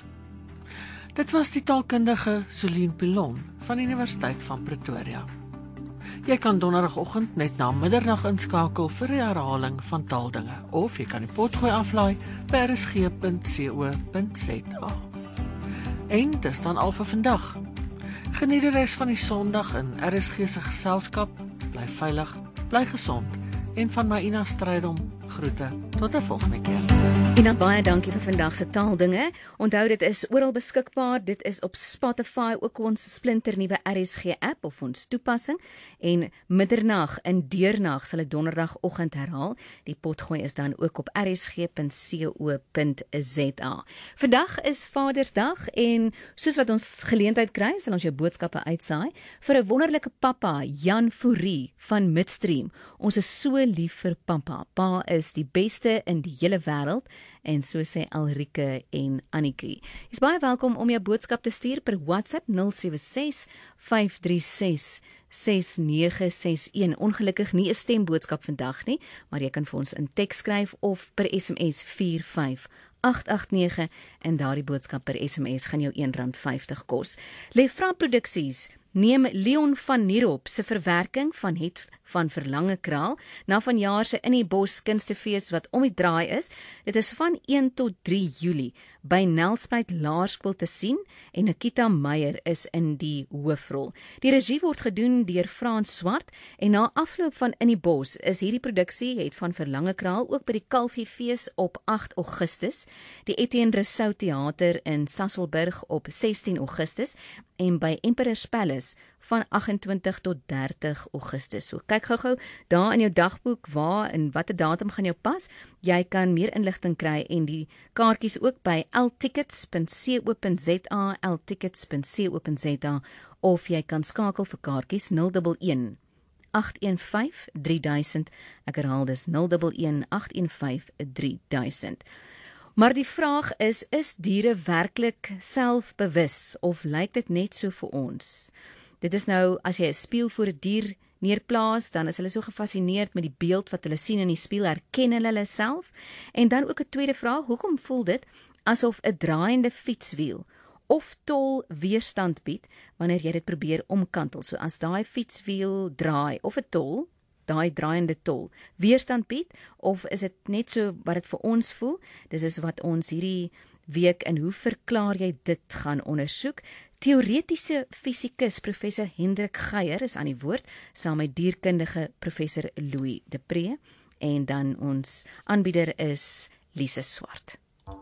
Dit was die taalkundige Solien Pilon van die Universiteit van Pretoria. Jy kan donderdagoggend net na middernag inskakel vir die herhaling van taaldinge, of jy kan die potgooi aflaai by r s g punt co punt z a. En dis dan al vir vandag. Geniet die res van die Sondag in R S G se geselskap, bly veilig, bly gesond, en van my Ina Strydom groete tot 'n volgende keer. En dan baie dankie vir vandag se taaldinge. Onthou dit is oral beskikbaar. Dit is op Spotify, ook ons splinternuwe R S G app of ons toepassing. En middernag in deurnag sal dit donderdagoggend herhaal. Die potgooi is dan ook op r s g punt co punt z a. Vandag is Vadersdag en soos wat ons geleentheid kry, sal ons jou boodskappe uitsaai vir 'n wonderlike pappa, Jan Fourie van Midstream. Ons is so lief vir pappa. Pa is die beste in die hele wêreld. En so sê Alrike en Annikie. Jy's baie welkom om jou boodskap te stuur per WhatsApp nul sewe ses vyf drie ses ses nege ses een. Ongelukkig nie 'n stemboodskap vandag nie, maar jy kan vir ons in teks skryf of per S M S vier vyf agt agt nege en daardie boodskap per S M S gaan jou een rand vyftig kos. Lefra Produksies neem Leon van Nierop se verwerking van het van Verlange Kraal na vanjaar se In die Bos kunstefees wat om die draai is. Dit is van een tot drie Julie by Nelspruit Laerskool te sien en Nikita Meyer is in die hoofrol. Die regie word gedoen deur Frans Swart en na afloop van In die Bos is hierdie produksie het van Verlange Kraal ook by die Kalfiefees op agt Augustus, die Etienne Rousseau Theater in Sasolburg op sestien Augustus en by Emperor's Palace van agt en twintig tot dertig Augustus. So kyk gou-gou daar in jou dagboek waar en watter datum gaan jou pas. Jy kan meer inligting kry en die kaartjies ook by l tickets punt co punt z a, l tickets punt co punt z a of jy kan skakel vir kaartjies nul een een agt een vyf drie duisend. Ek herhaal dis nul een een agt een vyf drie duisend. Maar die vraag is, is diere werklik selfbewus of lyk dit net so vir ons? Dit is nou, as jy 'n spieël voor 'n dier neerplaas, dan is hulle so gefassineerd met die beeld wat hulle sien in die spieël, herken hulle hulle self? En dan ook 'n tweede vraag, hoekom voel dit asof 'n draaiende fietswiel of tol weerstand bied wanneer jy dit probeer omkantel? So as daai fietswiel draai of 'n tol, daai draaiende tol weerstand bied, of is dit net so wat dit vir ons voel? Dis is wat ons hierdie week in Hoe verklaar jy dit gaan ondersoek. Teoretiese fisikus professor Hendrik Geier is aan die woord, saam met dierkundige professor Louis de Pre, en dan ons aanbieder is Lise Swart.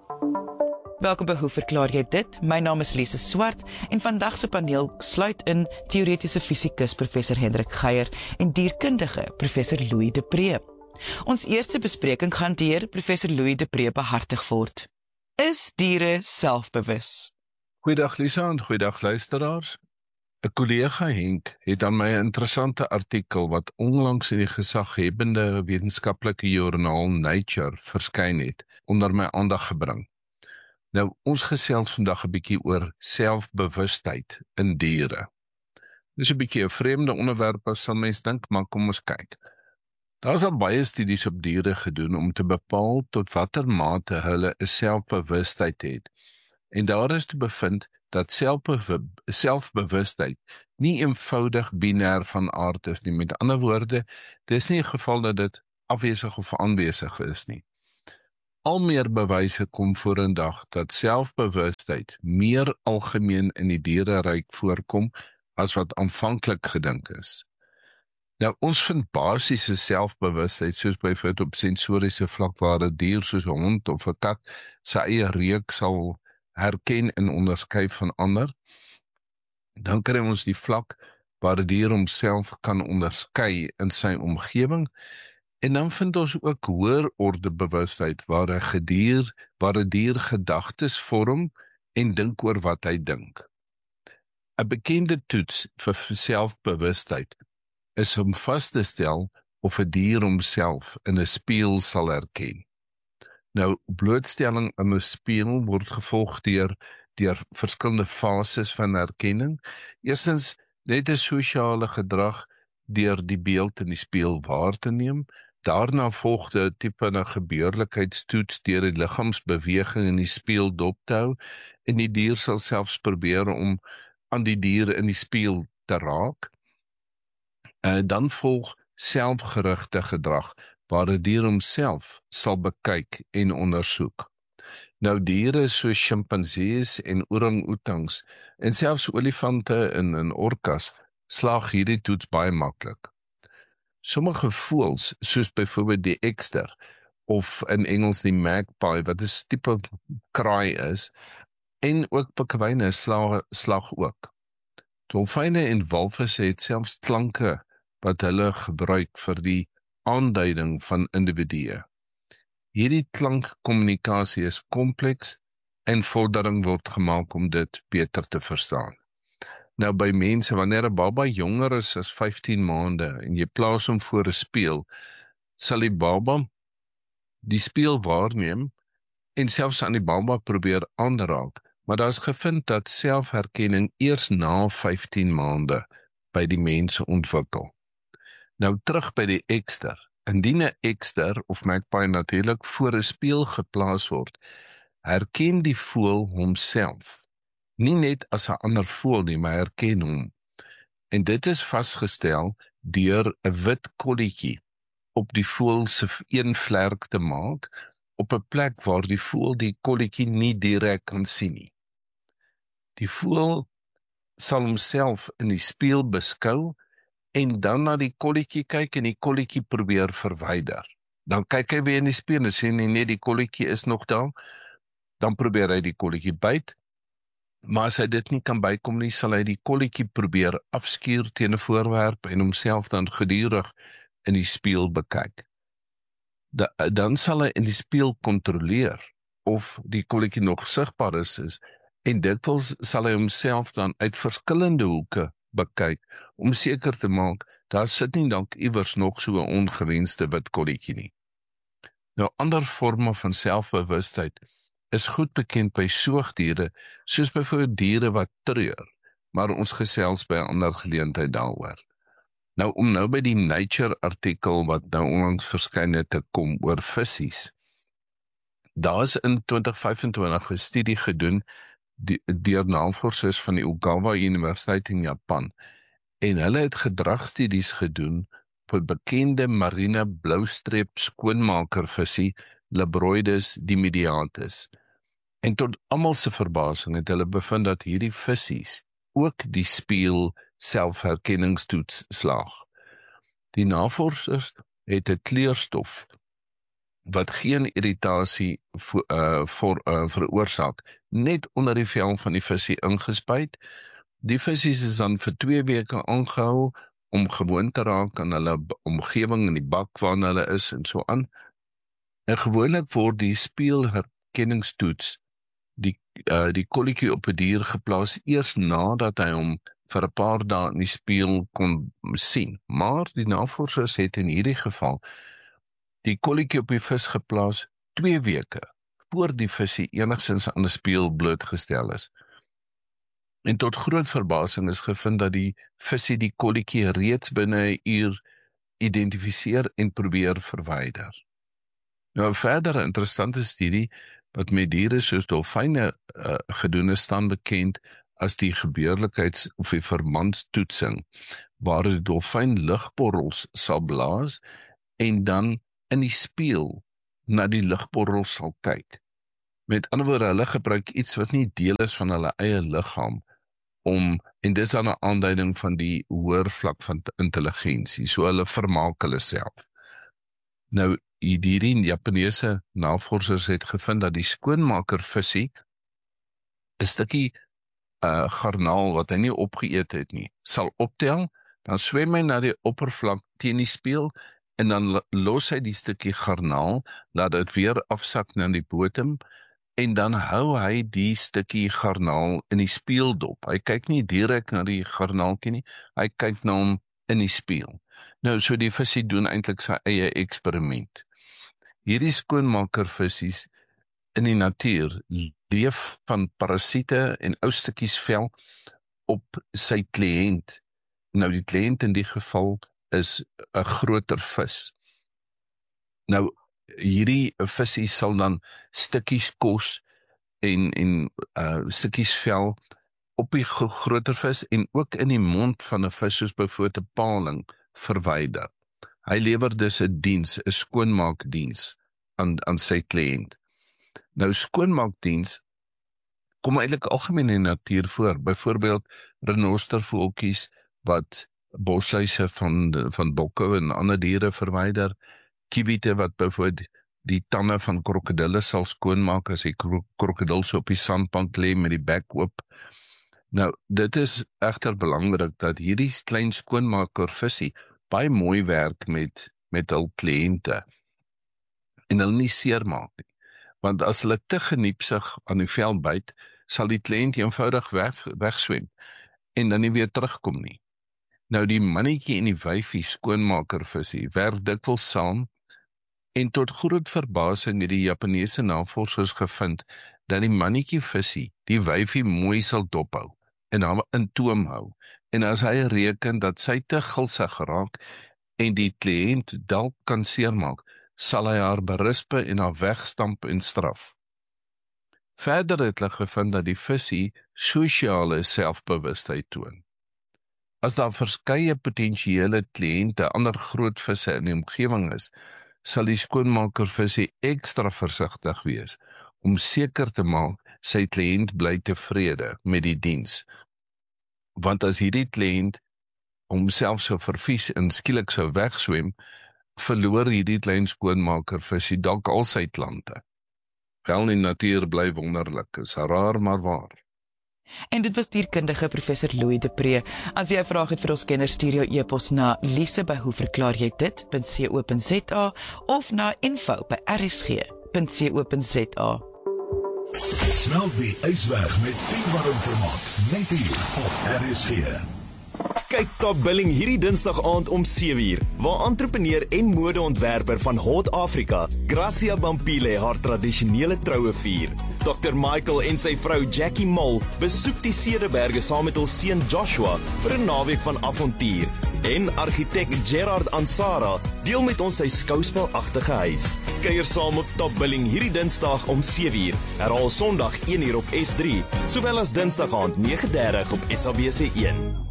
Welkom by Hoe verklaar jy dit? My naam is Lise Swart en vandag se paneel sluit in teoretiese fisikus professor Hendrik Geier en dierkundige professor Louis de Pre. Ons eerste bespreking gaan deur professor Louis de Pre behartig word. Is diere selfbewus? Goeiedag Lisa en goeiedag luisteraars. 'n Kollega Henk het aan my 'n interessante artikel wat onlangs in die gesaghebende wetenskaplike joernaal Nature verskyn het, onder my aandag gebring. Nou, ons gesels vandag 'n bietjie oor selfbewustheid in diere. Dis 'n bietjie 'n vreemde onderwerp as sal mens dink, maar kom ons kyk. Daar is al baie studies op diere gedoen om te bepaal tot watter mate hulle 'n selfbewustheid het. En daar is te bevind dat selfbew- selfbewustheid nie eenvoudig binêr van aard is nie. Met ander woorde, dis nie 'n geval dat dit afwesig of aanwesig is nie. Al meer bewyse kom vorendag dat selfbewustheid meer algemeen in die diereryk voorkom as wat aanvanklik gedink is. Nou, ons vind basiese selfbewustheid soos byvoorbeeld op sensoriese vlak waar 'n dier soos 'n hond of 'n kat sy eie reuk sal herken en onderskei van ander. Dan kry ons die vlak waar 'n dier homself kan onderskei in sy omgewing. En dan vind ons ook hoër orde bewustheid waar 'n gedier, waar 'n dier gedagtes vorm en dink oor wat hy dink. 'n Bekende toets vir selfbewustheid is om vas te stel of 'n dier homself in 'n spieël sal herken. Nou, blootstelling aan 'n spieël word gevolg deur deur verskillende fases van herkenning. Eerstens, net 'n sosiale gedrag deur die beeld in die spieël waar te neem. Daarna volg 'n tipe 'n gebeurlikheidstoets deur die liggaamsbeweging in die spieël dop te hou, en die dier sal selfs probeer om aan die dier in die spieël te raak. Uh, dan volg selfgerigte gedrag, waar 'n dier homself sal bekyk en ondersoek. Nou, diere soos sjimpansees en orang-oetangs en selfs olifante en, en orkas slaag hierdie toets baie maklik. Sommige voëls, soos byvoorbeeld die ekster, of in Engels die magpie, wat 'n tipe kraai is, en ook pikkewyne slaag, slaag ook. Dolfyne en walvisse het selfs klanke wat hulle gebruik vir die aanduiding van individue. Hierdie klankkommunikasie is kompleks en vordering word gemaak om dit beter te verstaan. Nou by mense, wanneer 'n baba jonger is as vyftien maande en jy plaas hom voor 'n spieël, sal die baba die spieël waarneem en selfs aan die baba probeer aanraak, maar daar is gevind dat selfherkenning eers na vyftien maande by die mense ontwikkel. Nou terug by die ekster. Indien 'n ekster of magpie natuurlik voor 'n spieël geplaas word, herken die voël homself. Nie net as 'n ander voël nie, maar herken hom. En dit is vasgestel deur 'n wit kolletjie op die voël se een vlerk te maak, op 'n plek waar die voël die kolletjie nie direk kan sien nie. Die voël sal homself in die spieël beskou en dan na die kolletjie kyk en die kolletjie probeer verwyder. Dan kyk hy weer in die spieël en sien hy net die kolletjie is nog daar, dan probeer hy die kolletjie byt, maar as hy dit nie kan bykom nie, sal hy die kolletjie probeer afskuur teen 'n voorwerp en homself dan gedurig in die spieël bekyk. Da, dan sal hy in die spieël kontroleer of die kolletjie nog sigbaar is, is en dikwels sal hy homself dan uit verskillende hoeke bekyk, om seker te maak, daar sit nie dalk iewers nog so 'n ongewenste wit kolletjie nie. Nou, ander vorme van selfbewustheid is goed bekend by soogdiere, soos byvoorbeeld diere wat treur, maar ons gesels by 'n ander geleentheid daaroor. Nou, om nou by die Nature artikel wat nou onlangs verskyn het te kom oor visse. Daar is in twintig vyfentwintig 'n studie gedoen deur navorsers van die Ogawa Universiteit in Japan, en hulle het gedragstudies gedoen op 'n bekende marine bloustreep skoonmakervisie, Labroides dimidiatus. En tot almal se verbasing het hulle bevind dat hierdie visies ook die spieël selfherkenningstoets slaag. Die navorsers het 'n kleurstof wat geen irritasie vo, uh, voor, uh, veroorsaak, net onder die vel van die visie ingespuit. Die visies is dan vir twee weke aangehou om gewoon te raak aan hulle omgewing in die bak waarin hulle is en so aan. En gewoonlik word die spieëlherkenningstoets die, uh, die kolletjie op 'n dier geplaas eers nadat hy hom vir 'n paar dae in die spieël kon sien. Maar die navorsers het in hierdie geval die kolletjie op die vis geplaas twee weke voor die visie enigstens aan 'n spieël blootgestel is. En tot groot verbasing is gevind dat die visie die kolletjie reeds binne 'n uur identifiseer en probeer verwyder. Nou 'n verdere interessante studie wat met diere soos dolfyne uh, gedoen is, staan bekend as die gebeurlikheids- of die verbandstoetsing, waar die dolfyn lugborrels sal blaas en dan in die spieël na die lugborrel sal kyk. Met ander woorde, hulle gebruik iets wat nie deel is van hulle eie liggaam om, en dis dan 'n aanduiding van die hoër vlak van intelligensie, so hulle vermaak hulle self. Nou, hierdie Japaneese navorsers het gevind dat die skoonmakervisie 'n stukkie uh, garnaal wat hy nie opgeëet het nie, sal optel, dan swem hy na die oppervlak teen die spieël, en dan los hy die stukkie garnaal, laat dit weer afsak na die bodem, en dan hou hy die stukkie garnaal in die spieël dop. Hy kyk nie direk na die garnaaltjie nie, hy kyk na hom in die spieël. Nou, so die visie doen eintlik sy eie eksperiment. Hierdie skoonmakervisies in die natuur leef van parasiete en ou stukkies vel op sy kliënt. Nou, die kliënt in die geval is 'n groter vis. Nou, hierdie visie sal dan stukkies kos en, en uh, stukkies vel op die groter vis en ook in die mond van 'n vis soos byvoorbeeld 'n paling verwyder. Hy lewer dus 'n diens, 'n skoonmaakdiens aan, aan sy kliënt. Nou, skoonmaakdiens kom eintlik algemeen in die natuur voor, byvoorbeeld renostervoeltjies wat bosluise van, van bokke en ander diere verwyder, kiewiete wat byvoorbeeld die tande van krokodille sal skoonmaak as die krokodil so op die sandbank lê met die bek oop. Nou, dit is egter belangrik dat hierdie klein skoonmakervisie baie mooi werk met, met hul kliënte en hulle nie seermaak nie. Want as hulle te geniepsig aan die vel byt, sal die kliënt eenvoudig weg, wegswem en dan nie weer terugkom nie. Nou, die mannetjie en die wyfie skoonmakervisie werk dikwels saam en tot groot verbasing het die Japaneese navorsers gevind dat die mannetjie visie die wyfie mooi sal dophou en haar in toom hou. En as hy reken dat sy te gulsig geraak en die kliënt dalk kan seermaak, sal hy haar berispe en haar wegstamp en straf. Verder het hulle gevind dat die visie sosiale selfbewustheid toon. As daar verskeie potensiële kliënte, ander groot visse in die omgewing is, sal die skoonmakervisie ekstra versigtig wees om seker te maak sy kliënt bly tevrede met die diens. Want as hierdie kliënt homself so vervies en skielik sou wegswem, verloor hierdie klein skoonmakervisie dalk al sy klante. Wel, die natuur bly wonderlik, is raar maar waar. En dit was dierkundige professor Louis de Pre. As jy 'n vraag het vir ons kenners, stuur jou e-pos na lise by hoe verklaar jy dit punt co punt za of na info by r s g punt co punt za. Smelt die ys weg met Pienwarm vermaak, net hier op R S G. Kyk Top Billing hierdie Dinsdag aand om sewe uur, waar entrepreneur en modeontwerper van Hot Africa, Gracia Bampile, haar tradisionele troue vier. dokter Michael en sy vrou Jackie Mol besoek die Cederberge saam met hul seun Joshua vir 'n naweek van avontuur. En argitek Gerard Ansara deel met ons sy skouspelagtige huis. Kuier saam op Top Billing hierdie Dinsdag om sewe uur, herhaal Sondag een uur op S drie, sowel as Dinsdag aand nege dertig op S A B C een.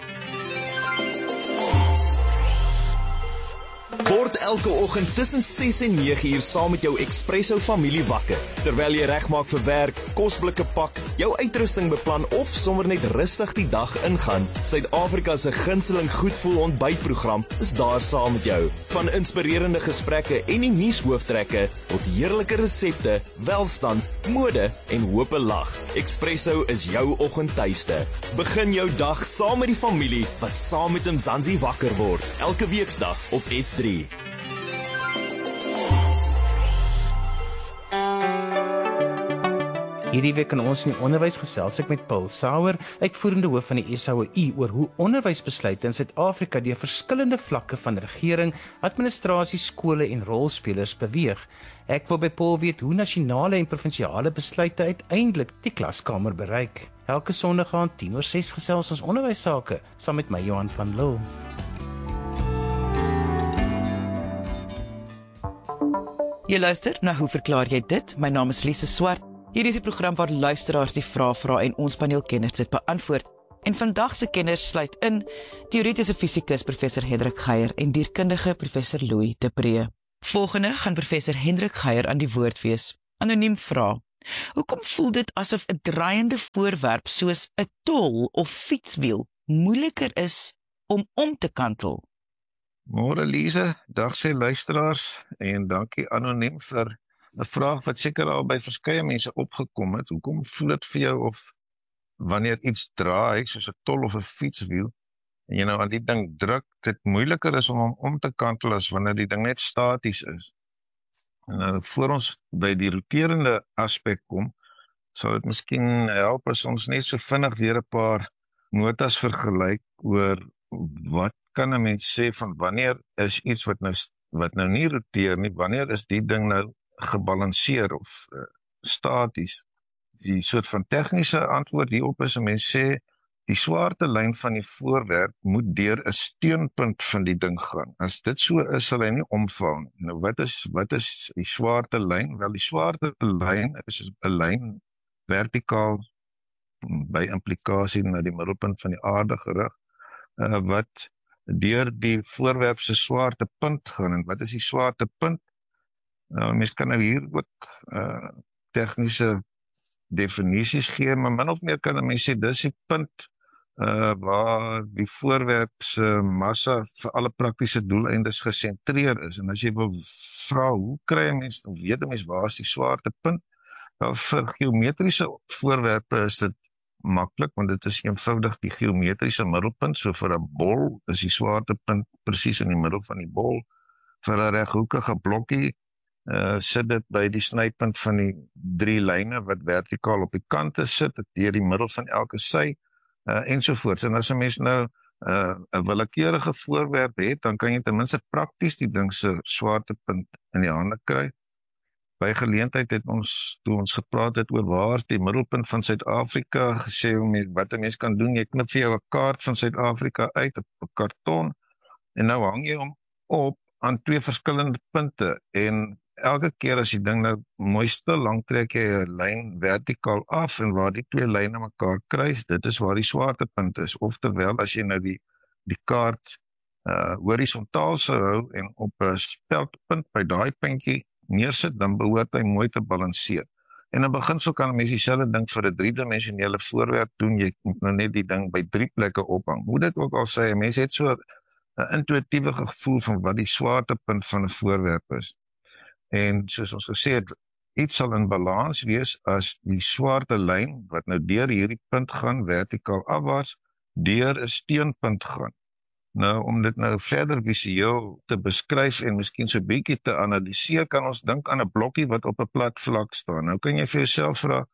Word elke oggend tussen ses en nege uur saam met jou Expresso familie wakker, terwyl jy regmaak vir werk, kosblikke pak, jou uitrusting beplan of sommer net rustig die dag ingaan. Suid-Afrika se gunsteling goedvoel ontbytprogram is daar saam met jou. Van inspirerende gesprekke en die nuushooftrekke tot heerlike resepte, welstand, mode en hope lag. Expresso is jou oggendtuiste. Begin jou dag saam met die familie wat saam met Mzansi wakker word. Elke weeksdag op S drie. Hierdie week in ons in die onderwys gesels ek met Paul Sauer, uitvoerende hoof van die S A O U, oor hoe onderwysbesluite in Suid-Afrika deur verskillende vlakke van regering, administrasie, skole en rolspelers beweeg. Ek wil by Paul weet hoe nasionale en provinsiale besluite uiteindelik die klaskamer bereik. Elke Sondag aand tien oor ses gesels ons onderwysake saam met my Johan van Lille. Jy luister na Hoe verklaar jy dit? My naam is Lise Swart. Hier is die program waar luisteraars die vrae vra en ons paneelkenners dit beantwoord. En vandag se kenners sluit in teoretiese fisikus professor Hendrik Geier en dierkundige professor Louis de Pre. Volgende gaan professor Hendrik Geier aan die woord wees. Anoniem vra: hoekom voel dit asof 'n draaiende voorwerp soos 'n tol of fietswiel moeiliker is om om te kantel? Môre Lise, dag sê luisteraars en dankie anoniem vir 'n vraag wat seker al by verskeie mense opgekom het. Hoekom voel dit vir jou of wanneer iets draai soos 'n tol of 'n fietswiel en jy nou aan die ding druk, dit moeiliker is om hom om te kantel as wanneer die ding net staties is? En nou, voor ons by die roterende aspek kom, sal dit miskien help as ons net so vinnig weer 'n paar notas vergelyk oor wat kan 'n mens sê van wanneer is iets wat nou wat nou nie roteer nie, wanneer is die ding nou gebalanseer of uh, staties? Die soort van tegniese antwoord hierop is 'n mens sê die swarte lyn van die voorwerp moet deur 'n steunpunt van die ding gaan. As dit so is, sal hy nie omval nie. Nou wat is wat is die swarte lyn? Wel, die swarte lyn is 'n lyn vertikaal by implikasie na die middelpunt van die aarde gerig, uh, wat deur die voorwerp se swarte punt gaan. En wat is die swarte punt? Nou, mens kan nou hier ook uh, tegniese definisies gee, maar min of meer kan 'n mens sê dis die punt uh, waar die voorwerp se massa vir alle praktiese doeleindes gesentreer is. En as jy wil vra hoe kry 'n mens of weet 'n mens waar is die swarte punt? Nou, vir geometriese voorwerpe is dit maklik, want dit is eenvoudig die geometriese middelpunt. So vir 'n bol is die swarte punt presies in die middel van die bol. Vir 'n reghoekige blokkie Uh, sit dit by die snypunt van die drie lyne wat vertikaal op die kante sit, deur die middel van elke sy, uh, ensovoorts. En as 'n mens nou 'n uh, willekeurige voorwerp het, dan kan jy ten minste prakties die ding se swaartepunt in die hande kry. By geleentheid het ons, toe ons gepraat het oor waar is die middelpunt van Suid-Afrika, gesê wat 'n mens kan doen, jy knip vir jou 'n kaart van Suid-Afrika uit op 'n karton, en nou hang jy hom op aan twee verskillende punte, en elke keer as die ding nou mooi stil lank trek jy 'n lyn vertikaal af, en waar die twee lyne mekaar kruis, dit is waar die swaartepunt is. Oftewel, as jy nou die, die kaart uh, horisontaal sou hou en op 'n speldpunt by daai puntjie neersit, dan behoort hy mooi te balanseer. En in beginsel kan 'n mens dieselfde ding vir 'n driedimensionele voorwerp doen, jy moet nou net die ding by drie plekke ophang. Hoe dit ook al sê, 'n mens het so 'n intuïtiewe gevoel van wat die swaartepunt van 'n voorwerp is. En soos ons gesê het, iets sal in balans wees as die swarte lyn, wat nou deur hierdie punt gaan, vertikaal afwaarts, deur 'n steunpunt gaan. Nou, om dit nou verder visueel te beskryf en miskien so 'n bietjie te analiseer, kan ons dink aan 'n blokkie wat op 'n plat vlak staan. Nou kan jy vir jouself vra,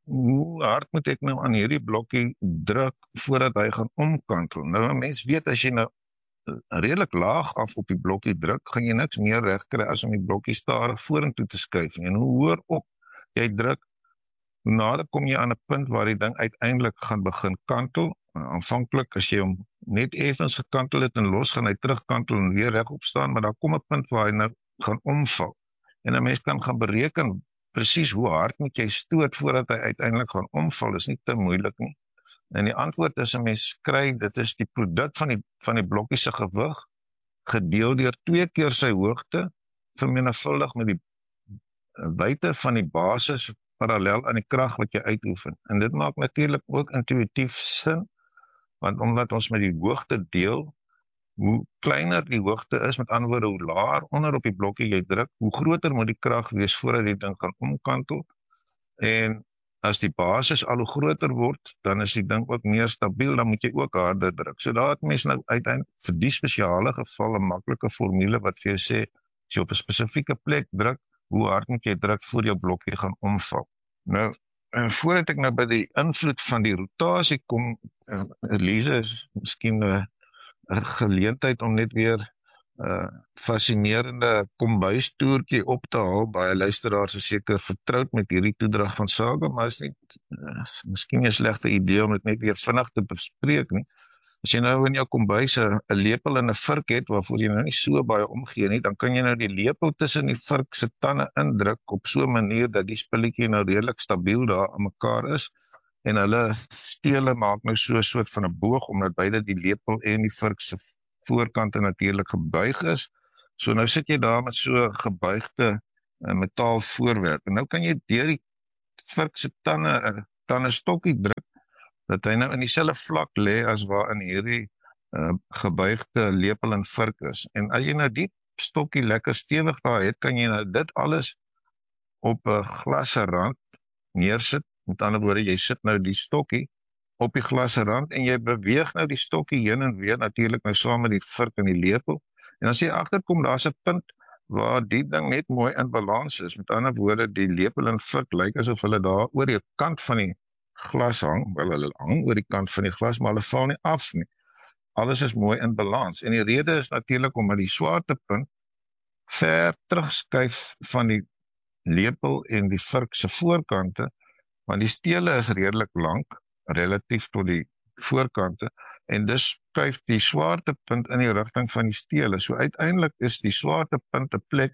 hoe hard moet ek nou aan hierdie blokkie druk voordat hy gaan omkantel? Nou, 'n mens weet as jy nou redelik laag af op die blokkie druk, gaan jy niks meer reg kry as om die blokkie stadig vorentoe te skuif. En hoe hoër op jy druk, hoe nader kom jy aan 'n punt waar die ding uiteindelik gaan begin kantel. Aanvanklik as jy hom net effens gekantel het en los, gaan hy terugkantel en weer regop staan, maar daar kom 'n punt waar hy nou gaan omval. En 'n mens kan gaan bereken presies hoe hard moet jy stoot voordat hy uiteindelik gaan omval. Dis nie te moeilik nie. En die antwoord is 'n mens kry, dit is die produk van die van die blokkie se gewig gedeel deur twee keer sy hoogte, vermenigvuldig met die wyte van die basis parallel aan die krag wat jy uitoefen. En dit maak natuurlik ook intuïtief sin, want omdat ons met die hoogte deel, hoe kleiner die hoogte is, met ander woorde, hoe laer onder op die blokkie jy druk, hoe groter moet die krag wees voordat die ding gaan omkantel. En as die basis al hoe groter word, dan is die ding ook meer stabiel, dan moet jy ook harder druk. So daar het mens nou uiteindelik vir die spesiale geval 'n maklike formule wat vir jou sê, as jy op 'n spesifieke plek druk, hoe hard moet jy druk voor jou blokkie gaan omval. Nou, en voordat ek nou by die invloed van die rotasie kom, Elise, is miskien 'n geleentheid om net weer 'n uh, fascinerende kombuistoertjie op te haal. Baie luisteraars is seker vertroud met hierdie toedrag van sake, maar is nie uh, miskien 'n slegte idee om dit net weer vinnig te bespreek nie. As jy nou in jou kombuis 'n lepel en 'n vurk het waarvoor jy nou nie so baie omgee nie, dan kan jy nou die lepel tussen die vurk se tande indruk op so 'n manier dat die spulletjie nou redelik stabiel daar aan mekaar is, en hulle stele maak nou so 'n soort van 'n boog, omdat beide die lepel en die vurk se voorkante natuurlik gebuig is. So nou sit jy daar met so 'n gebuigde uh, metaal voorwerp. En nou kan jy deur die vurk se tande 'n uh, tande stokkie druk, dat hy nou in dieselfde vlak lê as waar in hierdie uh, gebuigde lepel en vurk is. En as jy nou die stokkie lekker stewig daar het, kan jy nou dit alles op 'n glasrand neersit. Met ander woorde, jy sit nou die stokkie op die glasrand en jy beweeg nou die stokkie heen en weer, natuurlik nou saam met die vurk en die lepel. En as jy agterkom, daar's 'n punt waar die ding net mooi in balans is. Met ander woorde, die lepel en vurk lyk asof hulle daar oor die kant van die glas hang, wel hulle hang oor die kant van die glas, maar hulle val nie af nie. alles is mooi in balans. En die rede is natuurlik omdat die swaartepunt ver terugskuif van die lepel en die vurk se voorkante, want die stele is redelik lank, relatief tot die voorkante, en dus skuif die swaartepunt in die rigting van die stele. So uiteindelik is die swaartepunt 'n plek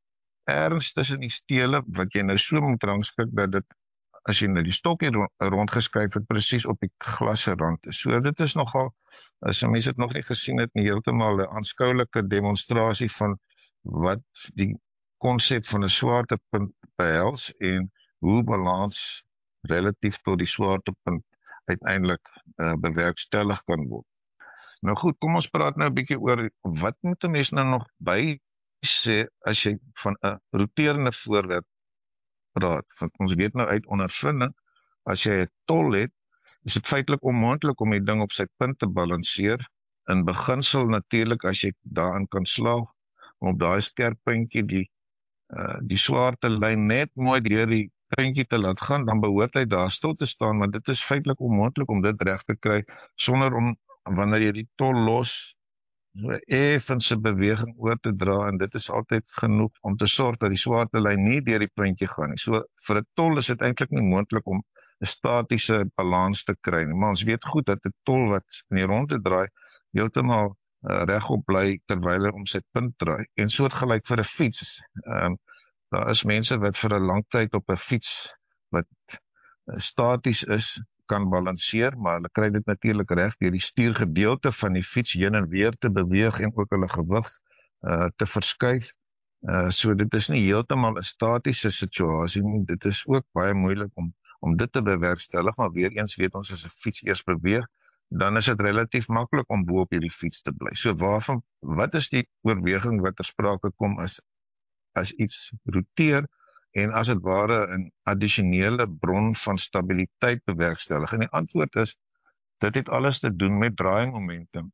ergens tussen die stele, wat jy nou so moet rangskik, dat dit, as jy nou die stokkie rondgeskuif het, presies op die glasse rand is. So dit is nogal, as jy mens het nog nie gesien het, nie heeltemal 'n aanskoulike demonstrasie van wat die konsep van 'n swaartepunt behels, en hoe balans relatief tot die swaartepunt uiteindelik uh, bewerkstellig kan word. Nou goed, kom ons praat nou 'n bietjie oor, wat moet 'n mens nou nog by sê, as jy van 'n roterende voorwerp praat, want ons weet nou uit ondervinding, as jy 'n tol het, is dit feitelik onmoontlik om die ding op sy punt te balanseer. In beginsel natuurlik, as jy daarin kan slaag, om op daai skerp puntjie die, uh, die swaarte lyn net mooi deur die puntjie te laat gaan, dan behoort hy daar stil te staan, maar dit is feitelik onmoontlik om dit reg te kry, sonder om, wanneer jy die tol los, so effense beweging oor te dra, en dit is altyd genoeg om te sorg dat die swaarte lyn nie deur die puntjie gaan nie. So vir 'n tol is dit eintlik nie moontlik om 'n statiese balans te kry nie, maar ons weet goed dat 'n tol wat in die ronde draai, heeltemal uh, regop bly terwyl hy om sy punt draai. En soortgelyk vir 'n fiets. Um, daar is mense wat vir 'n lang tyd op 'n fiets wat uh, staties is, kan balanseer, maar hulle kry dit natuurlik reg deur die stuurgedeelte van die fiets heen en weer te beweeg en ook hulle gewig uh, te verskuif. Uh, so dit is nie heeltemal 'n statiese situasie nie, dit is ook baie moeilik om, om dit te bewerkstellig, maar weer eens weet ons as 'n fiets eers beweeg, dan is dit relatief maklik om bo op hierdie fiets te bly. So waarvan, wat is die oorweging wat ter sprake kom as, as iets roteer, en as het ware 'n addisionele bron van stabiliteit bewerkstellig? En die antwoord is, dit het alles te doen met draaimomentum.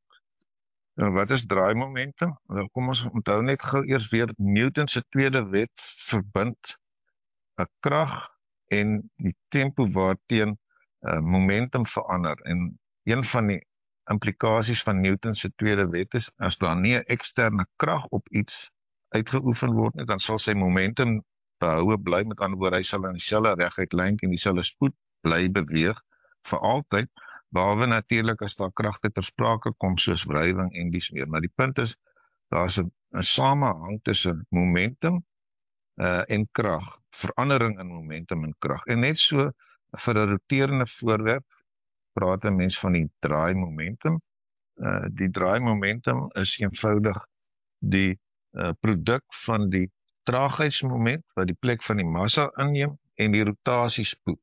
En wat is draaimomentum? Nou, kom ons onthou net gou eers weer, Newton se tweede wet verbind 'n krag en die tempo waarteen uh, momentum verander. En een van die implikasies van Newton se tweede wet is, as daar nie 'n eksterne krag op iets uitgeoefen word nie, dan sal sy momentum behoue bly, met ander woorde, hy sal in dieselfde reguit lyn en dieselfde spoed bly beweeg vir altyd, behalwe natuurlik as daar kragte ter sprake kom, soos wrywing en dies meer. Maar die punt is, daar is 'n samehang tussen momentum uh, en krag, verandering in momentum en krag. En net so vir 'n roterende voorwerp praat 'n mens van die draaimomentum. Uh, die draaimomentum is eenvoudig die uh, produk van die traagheidsmoment wat die plek van die massa inneem en die rotasiespoed.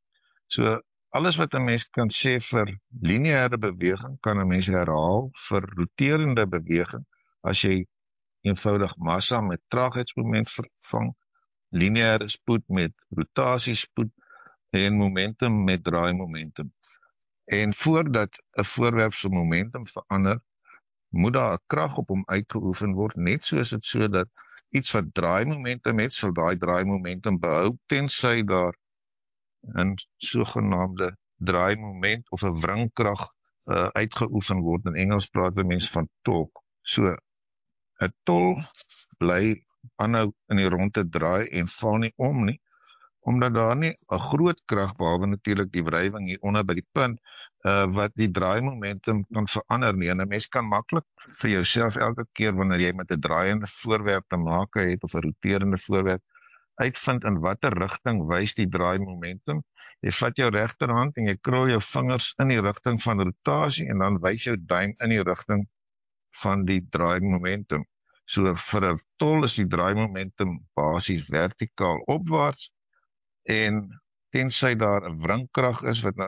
So alles wat 'n mens kan sê vir lineêre beweging, kan 'n mens herhaal vir roterende beweging, as jy eenvoudig massa met traagheidsmoment vervang, lineêre spoed met rotasiespoed en momentum met draaimomentum. En voordat 'n voorwerp se momentum verander, moet daar 'n krag op hom uitgeoefen word, net soos dit so dat iets wat draaimomentum het, sal daai draaimomentum behou, tensy daar 'n sogenaamde draaimoment of 'n wringkrag uh, uitgeoefen word. In Engels praat mense van torque. So 'n tol bly aanhou in die rond te draai en val nie om nie, omdat daar nie 'n groot krag, behalwe natuurlik die wrywing hier onder by die punt, uh, wat die draaimomentum kan verander nie. En 'n mens kan maklik vir jouself elke keer wanneer jy met 'n draaiende voorwerp te maak het, of 'n roterende voorwerp, uitvind in watter rigting wys die draaimomentum. Jy vat jou regterhand en jy krul jou vingers in die rigting van rotasie, en dan wys jou duim in die rigting van die draaimomentum. So vir 'n tol is die draaimomentum basies vertikaal opwaarts, en tensy daar 'n wringkrag is wat nou